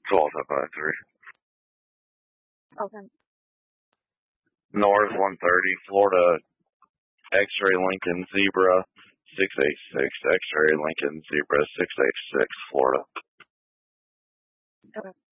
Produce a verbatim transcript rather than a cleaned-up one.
twelve five three. Okay. North one thirty, Florida, X-ray Lincoln Zebra six eight six, X-ray Lincoln Zebra six eight six, Florida. Okay.